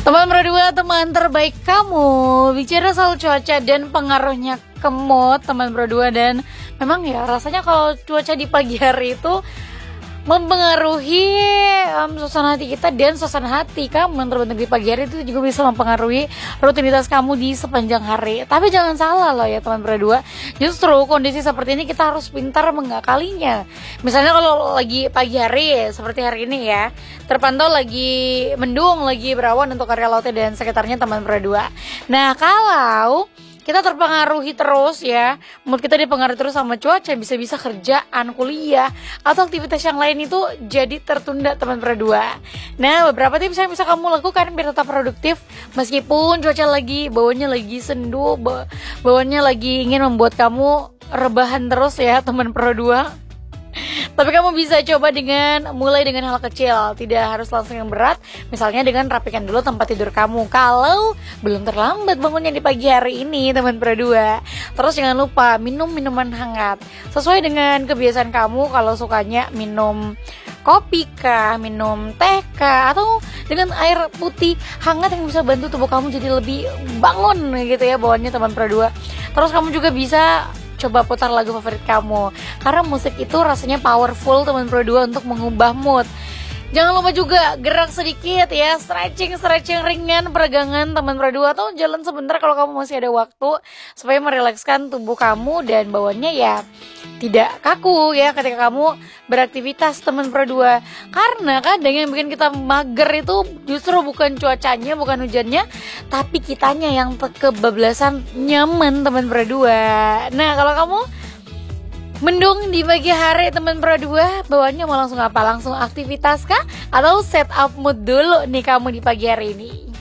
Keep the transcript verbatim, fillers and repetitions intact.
Teman berdua, teman terbaik kamu. Bicara soal cuaca dan pengaruhnya ke mood teman berdua, dan memang ya rasanya kalau cuaca di pagi hari itu mempengaruhi um, suasana hati kita, dan suasana hati kamu yang terbentuk di pagi hari itu juga bisa mempengaruhi rutinitas kamu di sepanjang hari. Tapi jangan salah loh ya teman berdua, justru kondisi seperti ini kita harus pintar mengakalinya. Misalnya kalau lagi pagi hari seperti hari ini ya, terpantau lagi mendung, lagi berawan untuk area lautnya dan sekitarnya teman berdua. Nah, kalau kita terpengaruhi terus ya, mood kita dipengaruhi terus sama cuaca, bisa-bisa kerjaan, kuliah, atau aktivitas yang lain itu jadi tertunda teman berdua. Nah, beberapa tips yang bisa kamu lakukan biar tetap produktif meskipun cuaca lagi bawahnya lagi sendu, bawahnya lagi ingin membuat kamu rebahan terus ya teman berdua. Tapi kamu bisa coba dengan mulai dengan hal kecil, tidak harus langsung yang berat. Misalnya dengan rapikan dulu tempat tidur kamu kalau belum terlambat bangunnya di pagi hari ini teman berdua. Terus jangan lupa minum minuman hangat sesuai dengan kebiasaan kamu. Kalau sukanya minum kopi kah, minum teh kah, atau dengan air putih hangat yang bisa bantu tubuh kamu jadi lebih bangun gitu ya bawaannya teman berdua. Terus kamu juga bisa coba putar lagu favorit kamu, karena musik itu rasanya powerful teman berdua untuk mengubah mood. Jangan lupa juga gerak sedikit ya, stretching-stretching ringan, peregangan teman berdua, atau jalan sebentar kalau kamu masih ada waktu, supaya merilekskan tubuh kamu dan bawaannya ya tidak kaku ya ketika kamu beraktivitas teman berdua. Karena kadang yang bikin kita mager itu justru bukan cuacanya, bukan hujannya, tapi kitanya yang kebablasan nyaman teman berdua. Nah, kalau kamu mendung di pagi hari teman berdua, bawaannya mau langsung apa? Langsung aktivitas kah? Atau set up mood dulu nih kamu di pagi hari ini?